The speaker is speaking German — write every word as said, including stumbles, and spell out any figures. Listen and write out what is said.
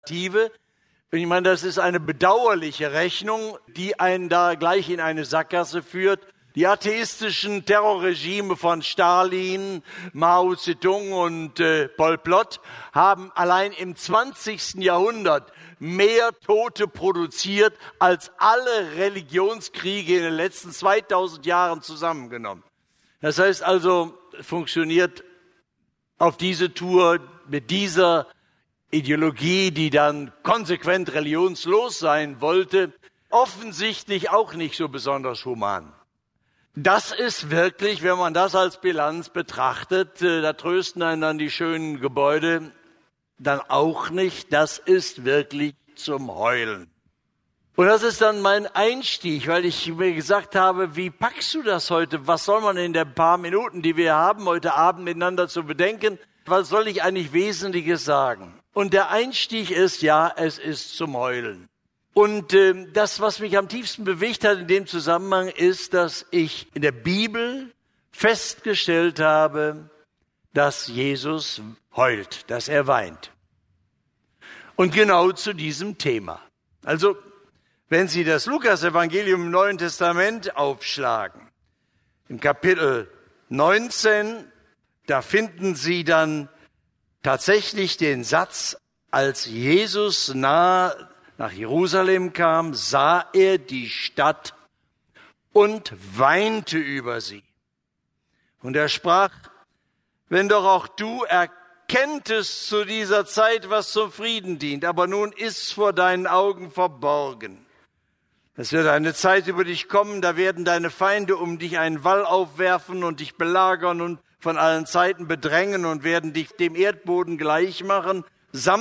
Ich meine, das ist eine bedauerliche Rechnung, die einen da gleich in eine Sackgasse führt. Die atheistischen Terrorregime von Stalin, Mao Zedong und äh, Pol Pot haben allein im zwanzigsten Jahrhundert mehr Tote produziert als alle Religionskriege in den letzten zweitausend Jahren zusammengenommen. Das heißt also, funktioniert auf diese Tour mit dieser Ideologie, die dann konsequent religionslos sein wollte, offensichtlich auch nicht so besonders human. Das ist wirklich, wenn man das als Bilanz betrachtet, da trösten einen dann die schönen Gebäude, dann auch nicht. Das ist wirklich zum Heulen. Und das ist dann mein Einstieg, weil ich mir gesagt habe, wie packst du das heute? Was soll man in den paar Minuten, die wir haben, heute Abend miteinander zu bedenken? Was soll ich eigentlich Wesentliches sagen? Und der Einstieg ist, ja, es ist zum Heulen. Und äh, das, was mich am tiefsten bewegt hat in dem Zusammenhang, ist, dass ich in der Bibel festgestellt habe, dass Jesus heult, dass er weint. Und genau zu diesem Thema. Also, wenn Sie das Lukas-Evangelium im Neuen Testament aufschlagen, im Kapitel neunzehn, da finden Sie dann tatsächlich den Satz, als Jesus nahe nach Jerusalem kam, sah er die Stadt und weinte über sie. Und er sprach, wenn doch auch du erkenntest zu dieser Zeit, was zum Frieden dient, aber nun ist's vor deinen Augen verborgen. Es wird eine Zeit über dich kommen, da werden deine Feinde um dich einen Wall aufwerfen und dich belagern und von allen Seiten bedrängen und werden dich dem Erdboden gleich machen, samt